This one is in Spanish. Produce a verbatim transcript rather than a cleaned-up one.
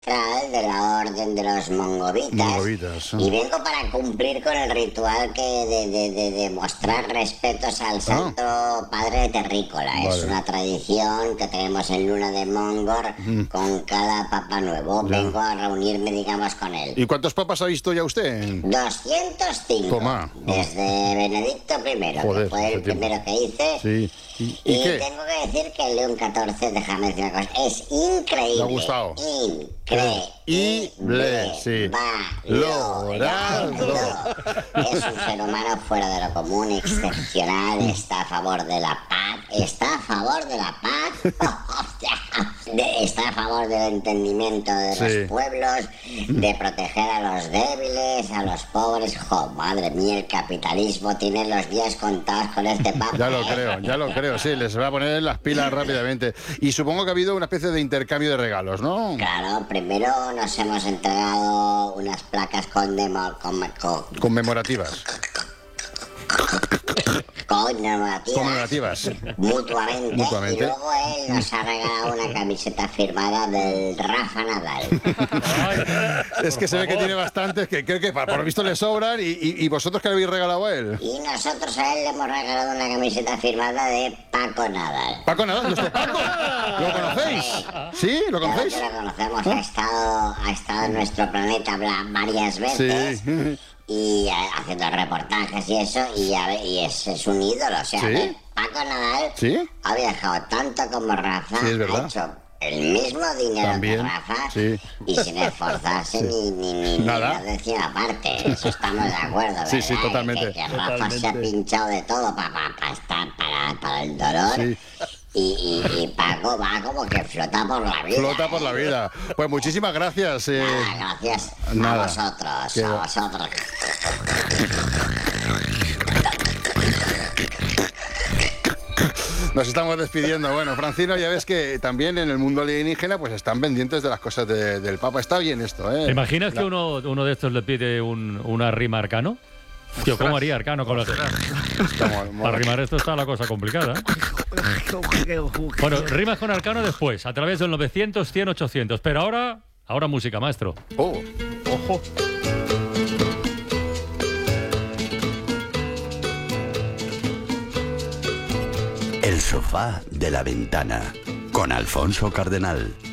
de la orden de los mongovitas, Mongovitas, ¿eh? y vengo para cumplir con el ritual que de, de, de, de mostrar respetos al santo ah. padre terrícola. Vale. Es una tradición que tenemos en Luna de Mongor mm. con cada papa nuevo. Ya. Vengo a reunirme, digamos, con él. ¿Y cuántos papas ha visto ya usted? doscientos cinco. Toma. Desde Benedicto primero, Joder, que fue el primero que hice. Sí. ¿Y, y, y qué? Tengo que decir que el León catorce, déjame decir una cosa, es increíble. Me ha gustado. Increíble. Sí. Valorado. Es un ser humano fuera de lo común, excepcional, está a favor de la paz, está a favor de la paz, está a favor del entendimiento de sí. los pueblos, de proteger a los débiles, a los pobres. Jo, madre mía, el capitalismo tiene los días contados con este papa. Ya lo ¿eh? creo, ya lo creo, sí, les va a poner las pilas rápidamente. Y supongo que ha habido una especie de intercambio de regalos, ¿no? Claro, primero nos hemos entregado unas placas condemo, con, con, conmemorativas. Conmemorativas. Conmemorativas. Mutuamente, Mutuamente. Y luego él nos ha regalado una camiseta firmada del Rafa Nadal. Es que se ve que tiene bastantes, que creo que por lo visto le sobran. Y, y, y vosotros, ¿qué le habéis regalado a él? Y nosotros a él le hemos regalado una camiseta firmada de Paco Nadal. ¿Paco Nadal? ¿Nuestro Paco? ¿Lo conocéis? ¿Sí? ¿Lo conocéis? Claro que lo conocemos. ¿Ah? Ha estado, ha estado en nuestro planeta varias veces. Sí. Y haciendo reportajes y eso, y, a ver, y es, es un ídolo, o sea, ¿Sí? ¿eh? Paco Nadal ¿Sí? ha viajado tanto como Rafa, sí, es verdad. ha hecho el mismo dinero También, que Rafa, sí. y sin esforzarse sí. ni, ni, ni, Nada. ni décima parte, eso estamos de acuerdo, ¿verdad? Sí, sí, totalmente. Que, que Rafa totalmente. se ha pinchado de todo para pa, pa estar, para, para el dolor. Sí. Y, y, y Paco va como que flota por la vida. Flota por ¿eh? la vida. Pues muchísimas gracias. Eh... Nada, gracias Nada. a vosotros, Qué... a vosotros. Nos estamos despidiendo. Bueno, Francino, ya ves que también en el mundo alienígena pues están pendientes de las cosas de, del Papa. Está bien esto, ¿eh? ¿Te imaginas La... que uno, uno de estos le pide un, una rima a Arcano? Tío, ¿cómo haría Arcano con los... Para rimar esto está la cosa complicada, ¿eh? Bueno, rimas con Arcano después, a través del novecientos, cien, ochocientos. Pero ahora, ahora música, maestro. Oh, ojo. El sofá de la ventana, con Alfonso Cardenal.